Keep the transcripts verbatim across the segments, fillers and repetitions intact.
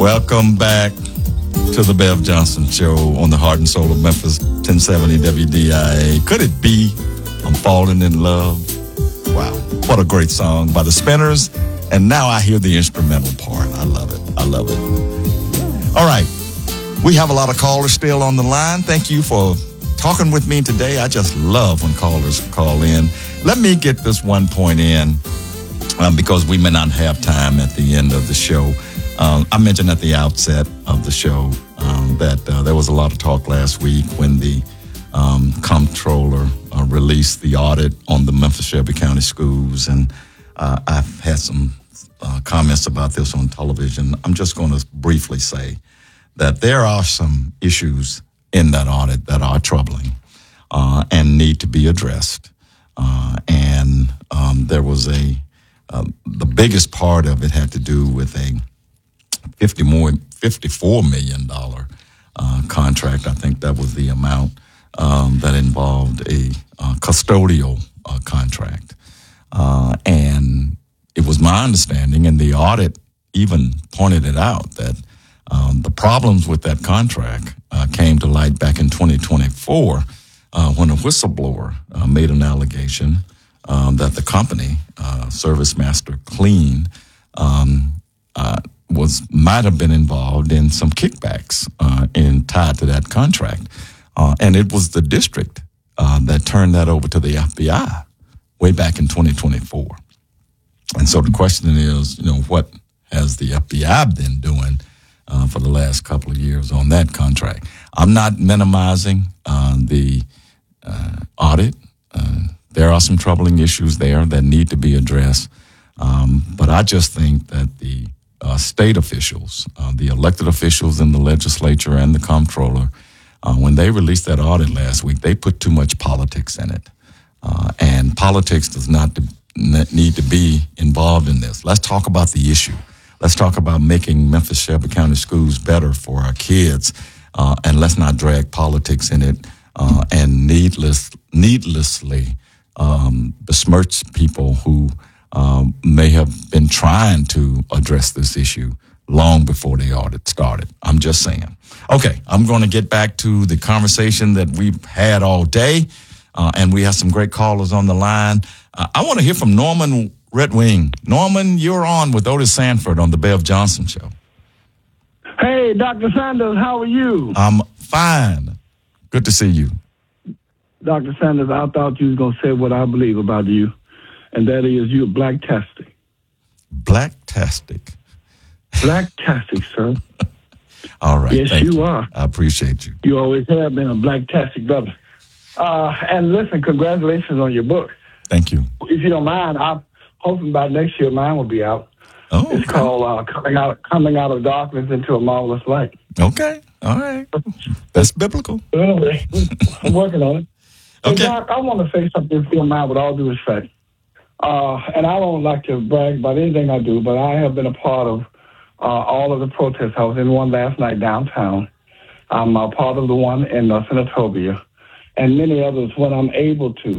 Welcome back to the Bev Johnson Show on the Heart and Soul of Memphis, ten seventy W D I A. Could it be I'm falling in love? Wow, what a great song by the Spinners. And now I hear the instrumental part. I love it. I love it. All right, we have a lot of callers still on the line. Thank you for talking with me today. I just love when callers call in. Let me get this one point in um, because we may not have time at the end of the show. Um, I mentioned at the outset of the show um, that uh, there was a lot of talk last week when the um, comptroller uh, released the audit on the Memphis Shelby County schools. And uh, I've had some uh, comments about this on television. I'm just going to briefly say that there are some issues in that audit that are troubling uh, and need to be addressed. Uh, and um, there was a, uh, the biggest part of it had to do with a fifty more, fifty-four million dollars uh, contract. I think that was the amount um, that involved a uh, custodial uh, contract. Uh, and it was my understanding, and the audit even pointed it out, that um, the problems with that contract uh, came to light back in twenty twenty-four uh, when a whistleblower uh, made an allegation um, that the company, uh, Service Master Clean, um, uh, was might have been involved in some kickbacks uh, in tied to that contract, uh, and it was the district uh, that turned that over to the F B I way back in twenty twenty-four. And so the question is, you know, what has the F B I been doing uh, for the last couple of years on that contract? I'm not minimizing uh, the uh, audit. Uh, there are some troubling issues there that need to be addressed, um, but I just think that the Uh, state officials, uh, the elected officials in the legislature and the comptroller, uh, when they released that audit last week, they put too much politics in it. Uh, and politics does not to, need to be involved in this. Let's talk about the issue. Let's talk about making Memphis Shelby County schools better for our kids. Uh, and let's not drag politics in it uh, and needless, needlessly um, besmirch people who Um, may have been trying to address this issue long before the audit started. I'm just saying. Okay, I'm going to get back to the conversation that we've had all day, uh, and we have some great callers on the line. Uh, I want to hear from Norman Red Wing. Norman, you're on with Otis Sanford on the Bev Johnson Show. Hey, Doctor Sanders, how are you? I'm fine. Good to see you. Doctor Sanders, I thought you was going to say what I believe about you. And that is, you're black-tastic. Black-tastic. Black-tastic, sir. All right. Yes, thank you, you are. I appreciate you. You always have been a black-tastic brother. Uh, and listen, congratulations on your book. Thank you. If you don't mind, I'm hoping by next year mine will be out. Oh, It's okay. called uh, coming out coming out of darkness into a marvelous light. Okay. All right. That's biblical. Anyway, I'm working on it. Hey, Okay. Doc, I want to say something, if you don't mind, with all due respect. Uh, and I don't like to brag about anything I do, but I have been a part of uh, all of the protests. I was in one last night downtown. I'm a part of the one in uh, Senatobia, and many others when I'm able to.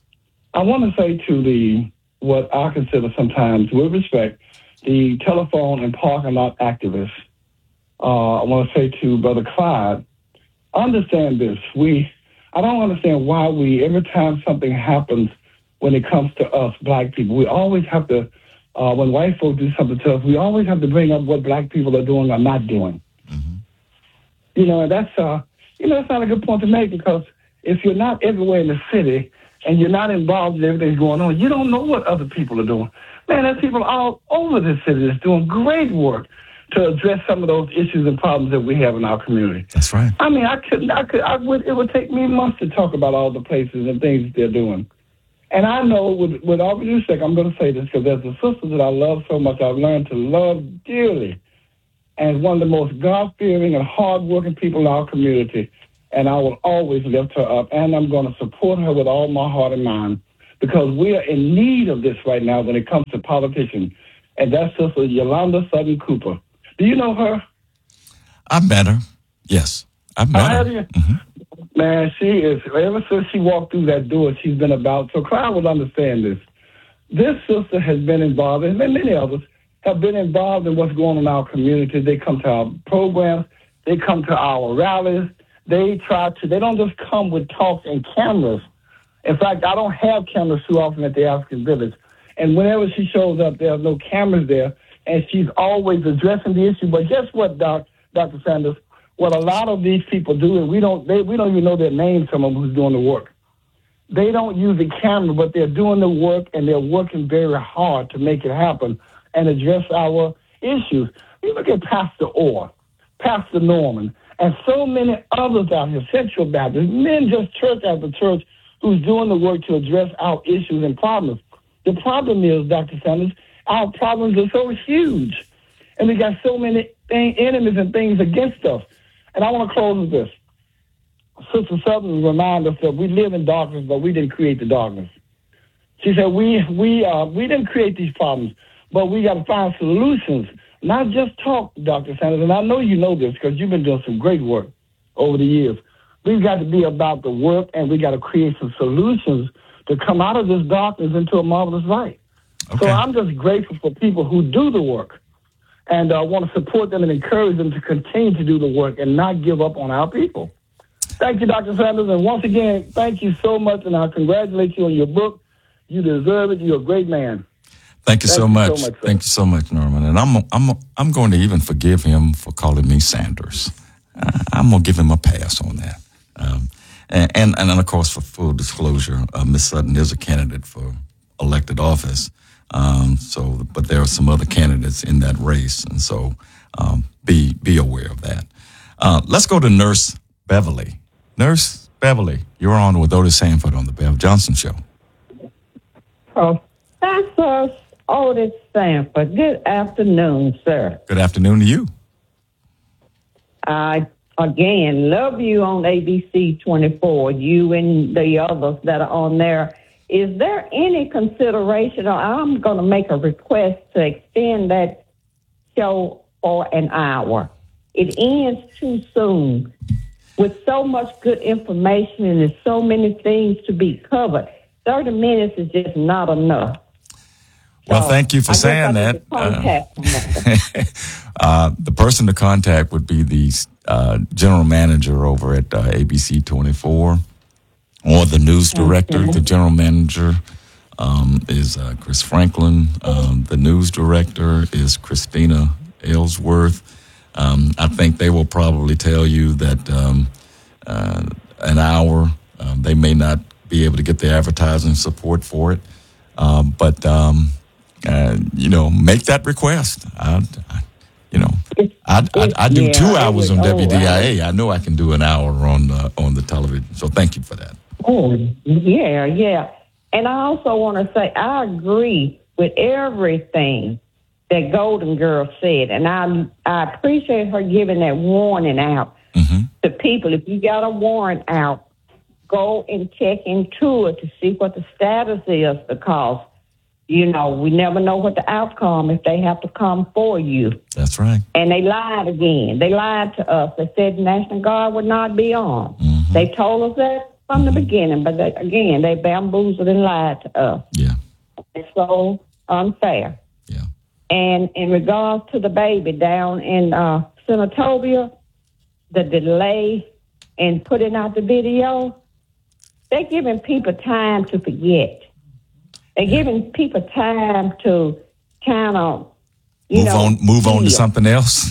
I want to say to the, what I consider sometimes, with respect, the telephone and parking lot activists, uh, I want to say to Brother Clyde, understand this. We, I don't understand why we, every time something happens, when it comes to us, black people, we always have to, uh, when white folks do something to us, we always have to bring up what black people are doing or not doing. Mm-hmm. You know, and that's, uh, you know, that's not a good point to make, because if you're not everywhere in the city and you're not involved in everything going on, you don't know what other people are doing. Man, there's people all over this city that's doing great work to address some of those issues and problems that we have in our community. That's right. I mean, I couldn't, I could, I would, it would take me months to talk about all the places and things that they're doing. And I know, with, with all due respect, I'm going to say this because there's a sister that I love so much, I've learned to love dearly, and one of the most God-fearing and hard-working people in our community, and I will always lift her up, and I'm going to support her with all my heart and mind, because we are in need of this right now when it comes to politicians, and that's Sister Yolanda Sutton Cooper. Do you know her? I've met her. Yes, I've met I her. have you? Mm-hmm. Man, she is, ever since she walked through that door, she's been about, so Clyde will understand this. This sister has been involved, and many others, have been involved in what's going on in our community. They come to our programs. They come to our rallies. They try to, they don't just come with talks and cameras. In fact, I don't have cameras too often at the African Village. And whenever she shows up, there are no cameras there. And she's always addressing the issue. But guess what, Doc, Doctor Sanders? What a lot of these people do, and we don't, they, we don't even know their names, some of them who's doing the work. They don't use the camera, but they're doing the work, and they're working very hard to make it happen and address our issues. You look at Pastor Orr, Pastor Norman, and so many others out here, Central Baptist, men just church after church who's doing the work to address our issues and problems. The problem is, Doctor Sanders, our problems are so huge, and we got so many th- enemies and things against us. And I want to close with this. Sister Southern reminded us that we live in darkness, but we didn't create the darkness. She said we we uh, we didn't create these problems, but we got to find solutions, not just talk, Doctor Sanders. And I know you know this because you've been doing some great work over the years. We've got to be about the work, and we got to create some solutions to come out of this darkness into a marvelous light. Okay. So I'm just grateful for people who do the work, and I uh, want to support them and encourage them to continue to do the work and not give up on our people. Thank you, Doctor Sanders. And once again, thank you so much, and I congratulate you on your book. You deserve it. You're a great man. Thank you, thank so, you much. so much. Thank you so much, Norman. And I'm I'm I'm going to even forgive him for calling me Sanders. Uh, I'm going to give him a pass on that. Um, and, and, and of course, for full disclosure, uh, Miz Sutton is a candidate for elected office. Um, so, but there are some other candidates in that race, and so um, be be aware of that. Uh, let's go to Nurse Beverly. Nurse Beverly, you're on with Otis Sanford on the Bev Johnson Show. Oh, Doctor Otis Sanford. Good afternoon, sir. Good afternoon to you. I again love you on A B C twenty-four. You and the others that are on there. Is there any consideration, or I'm going to make a request to extend that show for an hour? It ends too soon. With so much good information and there's so many things to be covered, thirty minutes is just not enough. Well, so thank you for I saying that. Uh, uh, the person to contact would be the uh, general manager over at uh, A B C twenty-four. Or the news director. Okay. The general manager um, is uh, Chris Franklin. Um, the news director is Christina Ellsworth. Um, I think they will probably tell you that um, uh, an hour, um, they may not be able to get the advertising support for it. Um, but, um, uh, you know, make that request. I, I, you know, I, I, I do yeah, two hours on W D I A. I know I can do an hour on uh, on the television. So thank you for that. Oh, yeah, yeah. And I also want to say I agree with everything that Golden Girl said. And I I appreciate her giving that warning out mm-hmm. to people. If you got a warrant out, go and check into it to see what the status is, because, you know, we never know what the outcome if they have to come for you. That's right. And they lied again. They lied to us. They said the National Guard would not be on. Mm-hmm. They told us that from the beginning, but they, again, they bamboozled and lied to us. Yeah. It's so unfair. Yeah. And in regards to the baby down in uh, Senatobia, the delay in putting out the video, they're giving people time to forget. They're giving people time to kind of, you move know, on, move on to something else.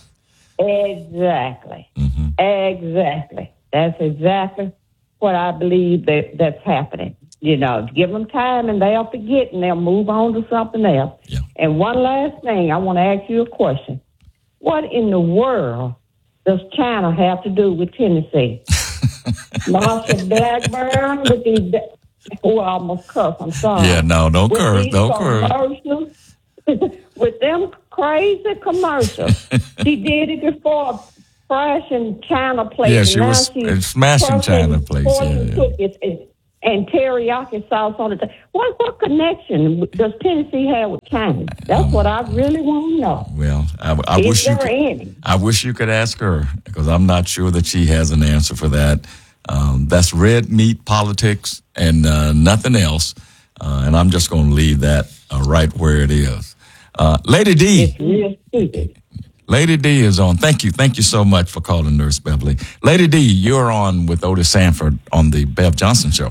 Exactly. Mm-hmm. Exactly. That's exactly what I believe that that's happening. You know, give them time and they'll forget and they'll move on to something else. Yeah. And one last thing, I want to ask you a question. What in the world does China have to do with Tennessee? Marsha Blackburn with these, oh, I almost cuss, I'm sorry. Yeah, no, don't with curse, don't curse. With them crazy commercials. She did it before. Crashing China plates. Yeah, she was smashing China plates. Yeah, yeah. And, and teriyaki sauce on it. What what connection does Tennessee have with China? That's um, what I really want to know. Well, I, I Is wish there you could. Any? I wish you could ask her, because I'm not sure that she has an answer for that. Um, that's red meat politics and uh, nothing else. Uh, and I'm just going to leave that uh, right where it is. Uh, Lady D. It's real stupid. Lady D is on. Thank you. Thank you so much for calling, Nurse Beverly. Lady D, you're on with Otis Sanford on the Bev Johnson Show.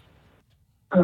Uh,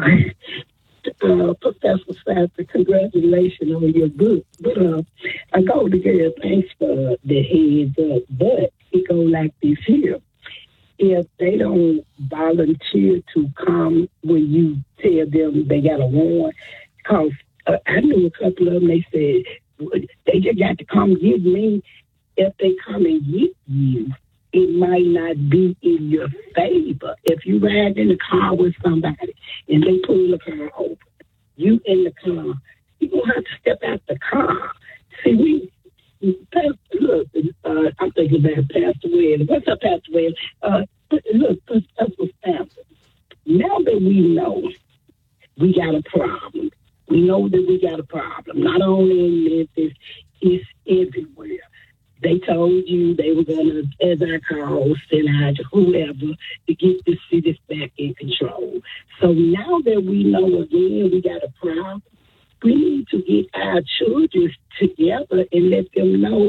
uh, Professor Sanford, congratulations on your book. But uh, I go to girl, thanks for the heads up. But it go like this here. If they don't volunteer to come when you tell them they got a warrant, because uh, I knew a couple of them, they said, they just got to come get me. If they come and get you, it might not be in your favor. If you ride in the car with somebody and they pull the car over, you in the car, you're going to have to step out the car. See, we, Pastor, look, uh, I'm thinking about Pastor Wade. What's up, Pastor Wade? Uh, look, that's what's happening. Now that we know we got a problem, we know that we got a problem, not only in Memphis, it's everywhere. They told you they were going to, as I call, send out whoever to get the cities back in control. So now that we know again we got a problem, we need to get our children together and let them know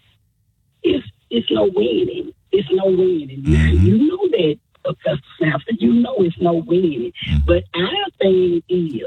it's it's no winning. It's no winning. Mm-hmm. Now, you know that, Professor Sanford, you know it's no winning. Mm-hmm. But our thing is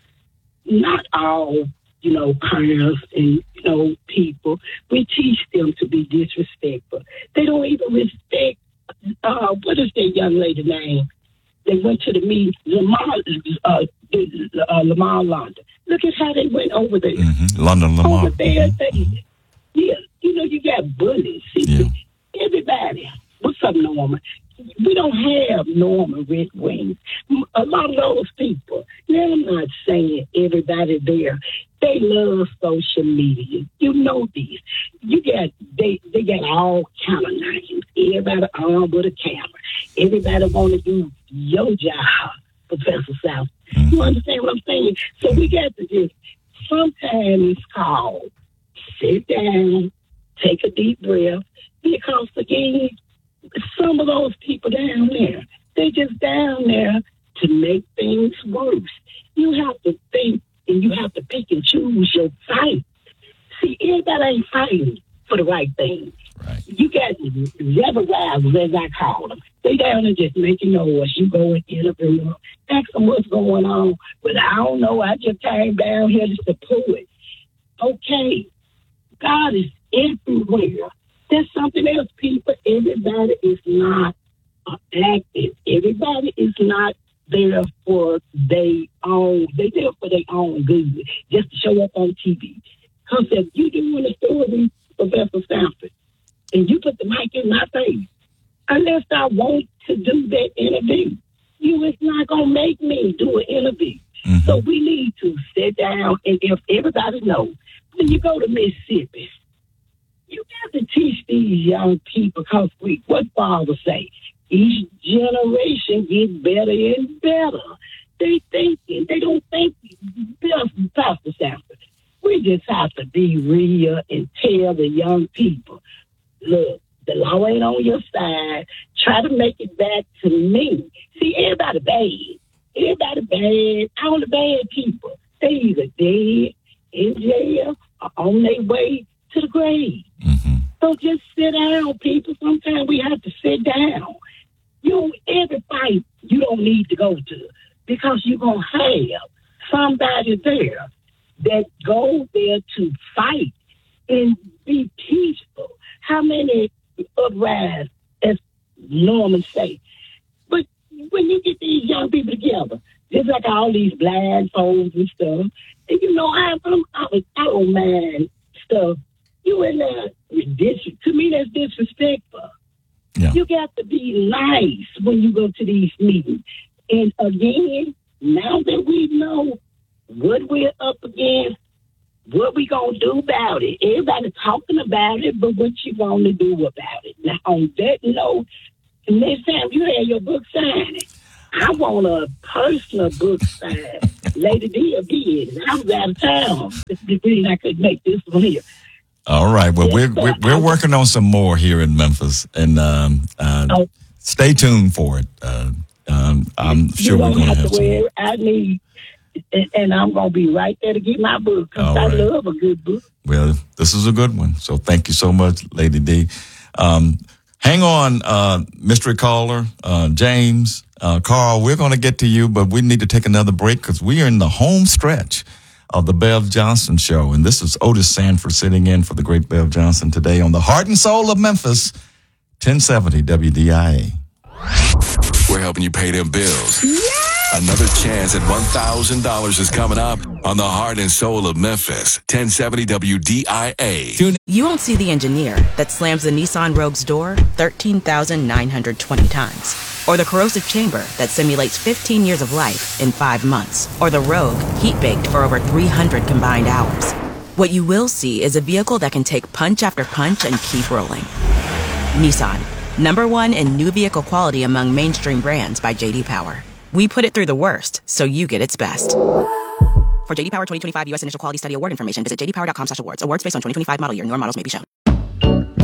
not all, you know, parents and, you know, people. We teach them to be disrespectful. They don't even respect, uh, what is that young lady name? They went to the meeting, Lamar, uh, uh, Lamar London. Look at how they went over there. Mm-hmm. London Lamar. Over there, Mm-hmm. they, yeah, you know, you got bullies. Yeah. Everybody. What's up, Norma? We don't have Norma Red Wings. A lot of those people, now I'm not saying everybody there, they love social media. You know this. You got, they, they got all kind of names. Everybody armed with a camera. Everybody want to do your job, Professor South. Mm-hmm. You understand what I'm saying? So we got to just, sometimes it's called, sit down, take a deep breath, because again, some of those people down there, they just down there to make things worse. You have to think and you have to pick and choose your fight. See, everybody ain't fighting for the right thing. Right. You got rebel rivals, as I call them. They down there just making noise. You go and interview them, ask them what's going on. But I don't know. I just came down here just to pull it. Okay, God is everywhere. There's something else, people. Everybody is not uh, active. Everybody is not there for their own. They there for their own good, just to show up on T V. Because if you doing a story, Professor Sanford, and you put the mic in my face, unless I want to do that interview, you is not going to make me do an interview. Mm-hmm. So we need to sit down, and if everybody knows, when you go to Mississippi, you got to teach these young people, because we, what Father say, each generation gets better and better. They thinking, they don't think, Pastor Sanford. We just have to be real and tell the young people, look, the law ain't on your side. Try to make it back to me. See, everybody bad. Everybody bad. All the bad people, they either dead, in jail, or on their way to the grave. Mm-hmm. So just sit down, people. Sometimes we have to sit down. You, every fight you don't need to go to, because you're going to have somebody there that go there to fight and be peaceful. How many uprise, as Norman say? But when you get these young people together, it's like all these blind folks and stuff. And you know, I, I'm, I, I don't mind stuff. You in there, to me, that's disrespectful. Yeah. You got to be nice when you go to these meetings. And again, now that we know what we're up against, what we going to do about it. Everybody talking about it, but what you going to do about it? Now, on that note, next time you have your book signing, I want a personal book sign. Lady D will be in. I was out of town. The reason I could make this one here. All right. Well, we're, we're we're working on some more here in Memphis, and um, uh, oh. stay tuned for it. Uh, um, I'm sure we're going to have some. I need and, and I'm going to be right there to get my book because I right. love a good book. Well, this is a good one. So thank you so much, Lady D. Um, hang on, uh, mystery caller, uh, James, uh, Carl, we're going to get to you, but we need to take another break because we are in the home stretch of the Bev Johnson Show. And this is Otis Sanford sitting in for the great Bev Johnson today on the Heart and Soul of Memphis, ten seventy W D I A. We're helping you pay them bills. Yeah! Another chance at one thousand dollars is coming up on the Heart and Soul of Memphis, ten seventy W D I A. You won't see the engineer that slams the Nissan Rogue's door thirteen thousand nine hundred twenty times. Or the corrosive chamber that simulates fifteen years of life in five months. Or the Rogue heat-baked for over three hundred combined hours. What you will see is a vehicle that can take punch after punch and keep rolling. Nissan, number one in new vehicle quality among mainstream brands by J D Power. We put it through the worst, so you get its best. For J D Power twenty twenty-five U S Initial Quality Study Award information, visit j d power dot com slash awards. Awards based on twenty twenty-five model year. Newer models may be shown.